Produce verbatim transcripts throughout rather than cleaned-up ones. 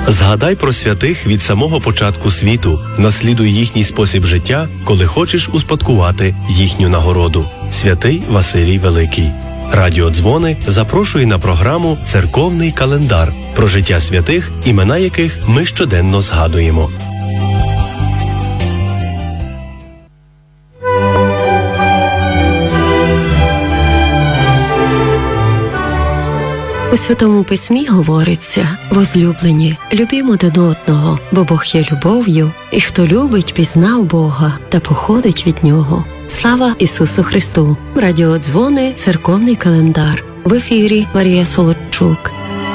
Згадай про святих від самого початку світу, наслідуй їхній спосіб життя, коли хочеш успадкувати їхню нагороду. Святий Василій Великий. Радіо Дзвони запрошує на програму «Церковний календар» про життя святих, імена яких ми щоденно згадуємо. У Святому Письмі говориться: «Возлюблені, любімо один одного, бо Бог є любов'ю, і хто любить, пізнав Бога та походить від Нього». Слава Ісусу Христу! Радіо Дзвони, церковний календар. В ефірі Марія Солодчук.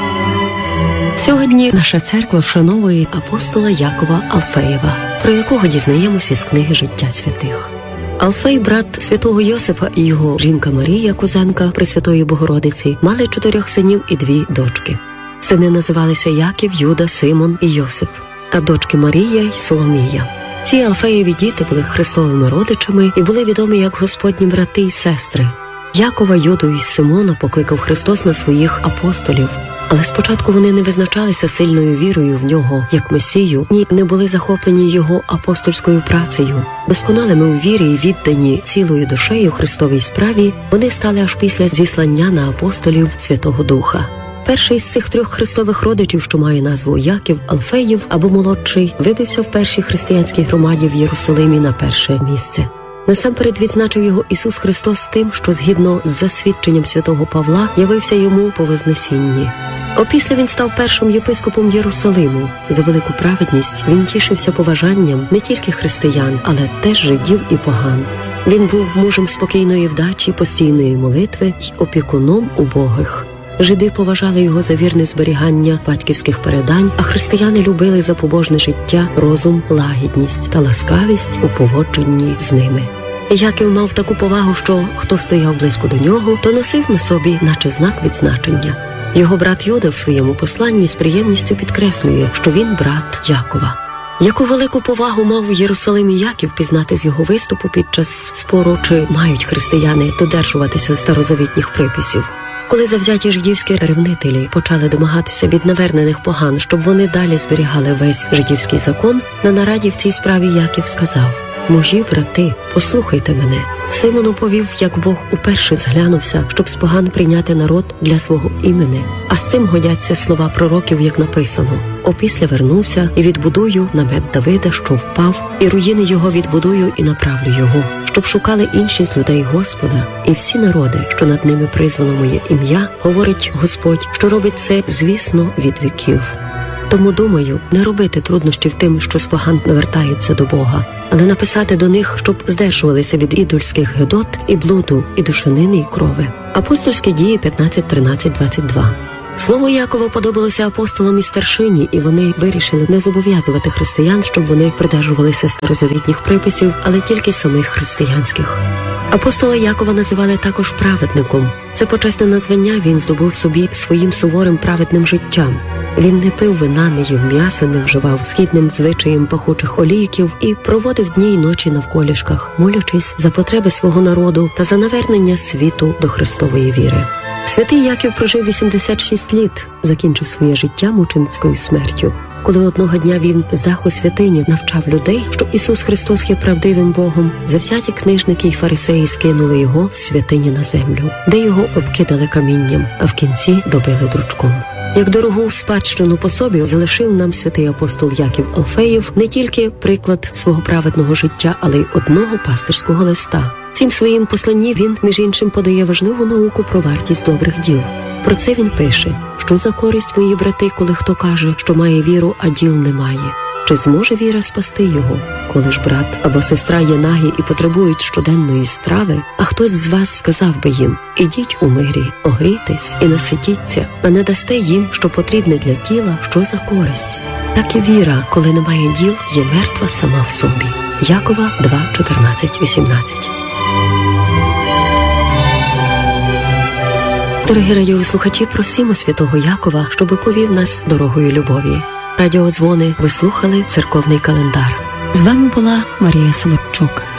Сьогодні наша церква вшановує апостола Якова Алфеєва, про якого дізнаємося з книги «Життя святих». Алфей, брат святого Йосифа, і його жінка Марія, кузенка Пресвятої Богородиці, мали чотирьох синів і дві дочки. Сини називалися Яків, Юда, Симон і Йосип, а дочки Марія й Соломія. Ці Алфеєві діти були христовими родичами і були відомі як Господні брати й сестри. Якова, Юду і Симона покликав Христос на своїх апостолів. Але спочатку вони не визначалися сильною вірою в нього, як Месію, ні не були захоплені його апостольською працею. Досконалими у вірі і віддані цілою душею Христовій справі, вони стали аж після зіслання на апостолів Святого Духа. Перший з цих трьох христових родичів, що має назву Яків, Алфеїв або молодший, вибився в першій християнській громаді в Єрусалимі на перше місце. Насамперед відзначив його Ісус Христос тим, що згідно з засвідченням святого Павла явився йому по Вознесінні. Опісля він став першим єпископом Єрусалиму. За велику праведність він тішився поважанням не тільки християн, але теж жидів і поган. Він був мужем спокійної вдачі, постійної молитви й опікуном убогих. Жиди поважали його за вірне зберігання батьківських передань, а християни любили за побожне життя, розум, лагідність та ласкавість у поводженні з ними. Яків мав таку повагу, що хто стояв близько до нього, то носив на собі наче знак відзначення. Його брат Юда в своєму посланні з приємністю підкреслює, що він брат Якова. Яку велику повагу мав в Єрусалимі Яків, пізнати з його виступу під час спору, чи мають християни додержуватися старозавітніх приписів. Коли завзяті жидівські ревнителі почали домагатися від навернених поган, щоб вони далі зберігали весь жидівський закон, на нараді в цій справі Яків сказав: «Мужі, брати, послухайте мене». Симон оповів, як Бог уперше зглянувся, щоб з поган прийняти народ для свого імені. А з цим годяться слова пророків, як написано: «Опісля вернувся і відбудую намет Давида, що впав, і руїни його відбудую і направлю його, щоб шукали інші з людей Господа, і всі народи, що над ними призвано моє ім'я, говорить Господь, що робить це, звісно, від віків». Тому, думаю, не робити труднощів тим, що з поган навертаються до Бога, але написати до них, щоб здержувалися від ідольських гидот і блуду, і душанини, і крови. Апостольські дії п'ятнадцять, тринадцять, двадцять два. Слово Якова подобалося апостолам і старшині, і вони вирішили не зобов'язувати християн, щоб вони придержувалися старозавітніх приписів, але тільки самих християнських. Апостола Якова називали також праведником. Це почесне названня він здобув собі своїм суворим праведним життям. Він не пив вина, не їв м'яса, не вживав східним звичаєм пахучих олійків і проводив дні й ночі навколішках, молячись за потреби свого народу та за навернення світу до Христової віри. Святий Яків прожив вісімдесят шість літ, закінчив своє життя мученицькою смертю. Коли одного дня він з даху святині навчав людей, що Ісус Христос є правдивим Богом, завзяті книжники й фарисеї скинули його з святині на землю, де його обкидали камінням, а в кінці добили дручком. Як дорогу спадщину по собі залишив нам святий апостол Яків Алфеїв не тільки приклад свого праведного життя, але й одного пастирського листа. Цим своїм посланні він, між іншим, подає важливу науку про вартість добрих діл. Про це він пише: «Що за користь, мої брати, коли хто каже, що має віру, а діл немає? Чи зможе віра спасти його? Коли ж брат або сестра є нагі і потребують щоденної страви, а хтось з вас сказав би їм: ідіть у мирі, огрійтесь і наситіться, а не дасте їм, що потрібне для тіла, що за користь? Так і віра, коли немає діл, є мертва сама в собі». Якова два, чотирнадцять, вісімнадцять. Дорогі радіослухачі, просимо святого Якова, щоби повів нас дорогою любові. Радіо Дзвони, ви слухали церковний календар. З вами була Марія Солодчук.